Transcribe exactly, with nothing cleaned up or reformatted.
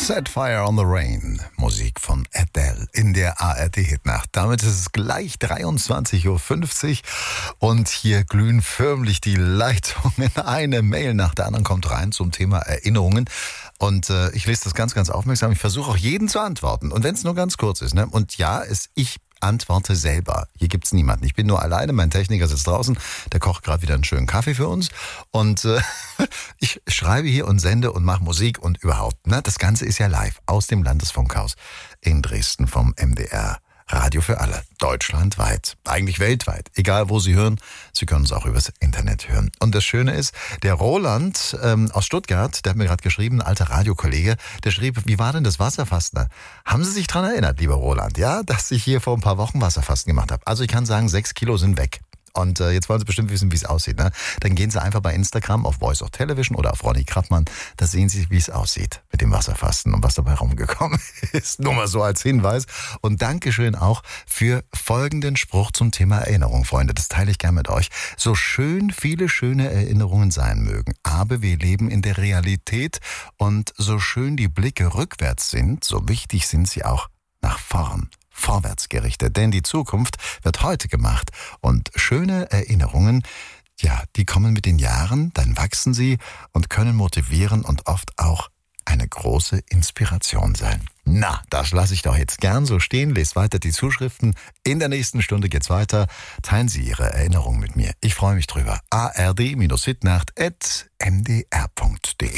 Set Fire on the Rain. Musik von Adele in der A R D-Hitnacht. Damit ist es gleich dreiundzwanzig Uhr fünfzig und hier glühen förmlich die Leitungen. Eine Mail nach der anderen kommt rein zum Thema Erinnerungen. Und äh, ich lese das ganz, ganz aufmerksam. Ich versuche auch jeden zu antworten. Und wenn es nur ganz kurz ist. Ne? Und ja, es, ich antworte selber. Hier gibt's niemanden. Ich bin nur alleine. Mein Techniker sitzt draußen. Der kocht gerade wieder einen schönen Kaffee für uns. Und äh, ich schreibe hier und sende und mache Musik und überhaupt. Ne? Das Ganze ist ja live aus dem Landesfunkhaus in Dresden vom M D R. Radio für alle, deutschlandweit, eigentlich weltweit. Egal, wo Sie hören, Sie können es auch übers Internet hören. Und das Schöne ist, der Roland ähm, aus Stuttgart, der hat mir gerade geschrieben, ein alter Radiokollege, der schrieb, wie war denn das Wasserfasten? Haben Sie sich dran erinnert, lieber Roland, ja, dass ich hier vor ein paar Wochen Wasserfasten gemacht habe? Also ich kann sagen, sechs Kilo sind weg. Und äh, jetzt wollen Sie bestimmt wissen, wie es aussieht. Ne? Dann gehen Sie einfach bei Instagram auf Voice of Television oder auf Ronny Krappmann. Da sehen Sie, wie es aussieht mit dem Wasserfasten und was dabei rumgekommen ist. Nur mal so als Hinweis. Und Dankeschön auch für folgenden Spruch zum Thema Erinnerung, Freunde. Das teile ich gerne mit euch. So schön viele schöne Erinnerungen sein mögen, aber wir leben in der Realität. Und so schön die Blicke rückwärts sind, so wichtig sind sie auch nach vorn. Vorwärts gerichtet, denn die Zukunft wird heute gemacht und schöne Erinnerungen, ja, die kommen mit den Jahren, dann wachsen sie und können motivieren und oft auch eine große Inspiration sein. Na, das lasse ich doch jetzt gern so stehen, lest weiter die Zuschriften. In der nächsten Stunde geht's weiter. Teilen Sie Ihre Erinnerungen mit mir. Ich freue mich drüber. a r d Hitnacht at m d r punkt d e